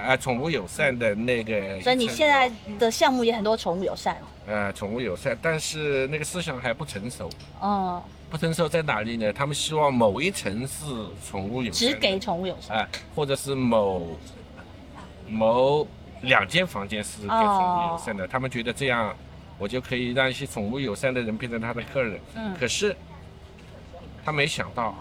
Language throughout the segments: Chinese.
宠物友善的那个。 所以你现在的项目也很多宠物友善。 宠物友善，但是那个思想还不成熟。 哦。 不成熟在哪里呢？他们希望某一层是宠物友善， 只给宠物友善， 或者是某2间房间是给宠物友善的。他们觉得这样，我就可以让一些宠物友善的人变成他的客人。可是他没想到，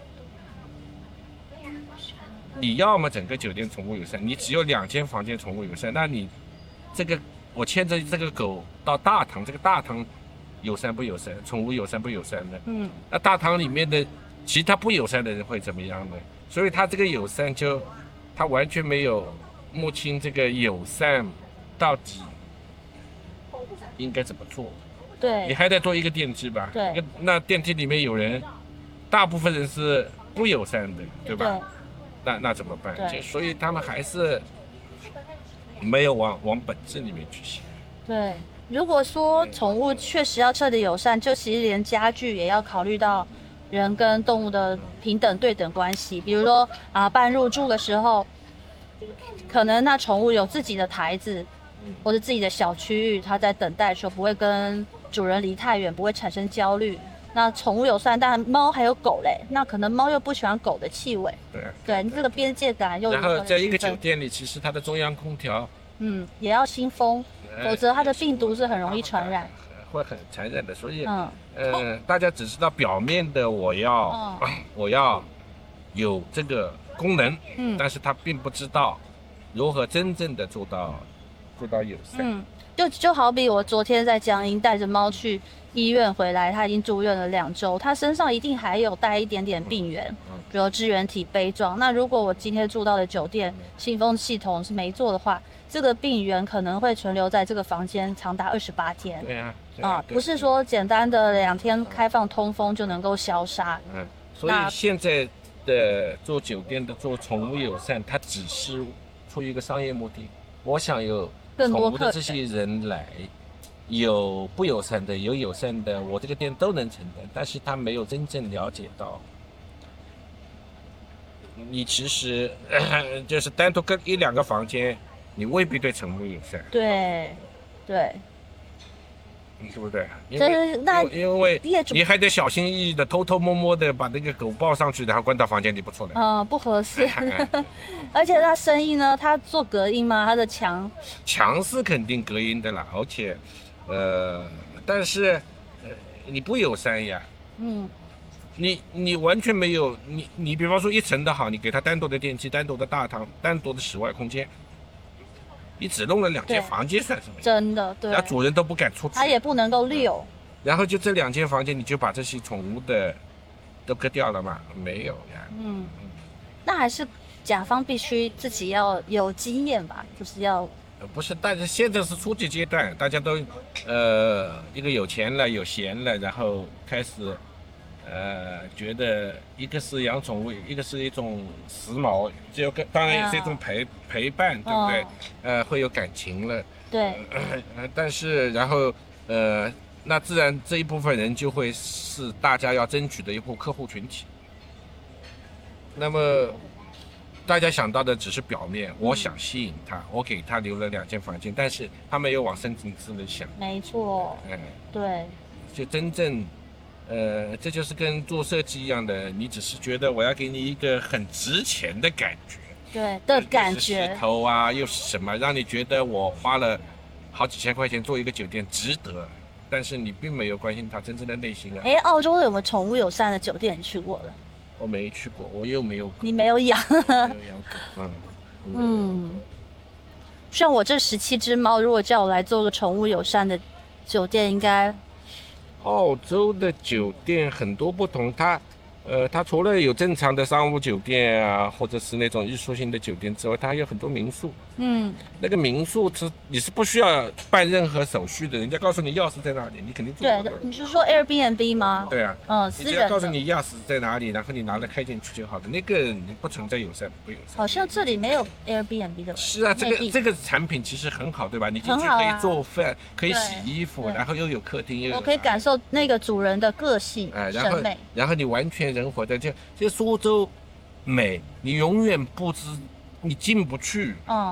你要么整个酒店宠物友善，你只有2间房间宠物友善，那你这个我牵着这个狗到大堂，这个大堂友善不友善？宠物友善不友善的？那大堂里面的其他不友善的人会怎么样呢？所以他这个友善他完全没有摸清这个友善到底应该怎么做。 对， 你还得做一个电梯吧？ 对， 那电梯里面有人，大部分人是不友善的，对吧？ 对， 那怎么办？所以他们还是没有往本质里面去想。 对。如果说宠物确实要彻底友善，就其实连家具也要考虑到人跟动物的平等对等关系。比如说办入住的时候，可能那宠物有自己的台子或者自己的小区域，它在等待的时候不会跟主人离太远，不会产生焦虑。那宠物友善，但猫还有狗嘞，那可能猫又不喜欢狗的气味。对，你这个边界感又。 然后在一个酒店里，其实它的中央空调， 也要新风。否则它的病毒是很容易传染， 会很残忍的。所以，大家只知道表面的我要有这个功能，但是他并不知道如何真正的做到友善。 就好比我昨天在江阴带着猫去医院回来，它已经住院了2周，它身上一定还有带一点点病原，比如支原体杯状。那如果我今天住到的酒店新风系统是没做的话，这个病原可能会存留在这个房间长达28天。 对啊， 不是说简单的2天开放通风就能够消杀。 所以现在的做酒店的做宠物友善，它只是出于一个商业目的，我想有宠物的这些人来，有不友善的，有友善的，我这个店都能承担。但是他没有真正了解到，你其实就是单独跟1-2个房间，你未必对宠物友善。 对， 对不对？因为你还得小心翼翼的、偷偷摸摸的把那个狗抱上去，然后关到房间里不出来。 不合适。而且它生意呢，它做隔音吗？它的墙是肯定隔音的啦，而且，但是，你不友善呀。你完全没有，你比方说1层的好，你给它单独的电梯、单独的大堂、单独的室外空间。你只弄了2间房间算什么？ 真的，对。 那主人都不敢出去， 他也不能够遛。 然后就这2间房间，你就把这些宠物的都割掉了嘛？没有呀。 那还是甲方必须自己要有经验吧，就是要。 不是，但是现在是初级阶段，大家都一个有钱了、有闲了，然后开始觉得一个是养宠物，一个是一种时髦，当然也是一种陪伴，对不对？会有感情了。 对。 但是然后那自然这一部分人就会是大家要争取的一户客户群体。那么大家想到的只是表面，我想吸引他，我给他留了2间房间，但是他没有往深层次的想。 没错。对。 就真正。这就是跟做设计一样的，你只是觉得我要给你一个很值钱的感觉， 对的感觉， 石头啊，又是什么，让你觉得我花了好几千块钱做一个酒店值得，但是你并没有关心它真正的内心啊。 澳洲有没有宠物友善的酒店？你去过了？ 我没去过，我又没有。 你没有养？ 没有养狗。 像我这17只猫，如果叫我来做个宠物友善的酒店，应该。 澳洲的酒店很多不同，它除了有正常的商务酒店啊，或者是那种艺术性的酒店之外，它还有很多民宿。那个民宿你是不需要办任何手续的，人家告诉你钥匙在哪里，你肯定住。 对，你是说 Airbnb 吗？ 对啊。 私人的。 人家告诉你钥匙在哪里，然后你拿了开进去就好了，那个你不存在友善不友善。 好像这里没有 Airbnb 的。 是啊，这个产品其实很好，对吧？你进去可以做饭，可以洗衣服，然后又有客厅，又有。 我可以感受那个主人的个性、审美。 然后你完全人活在这苏州美，你永远不知，你进不去。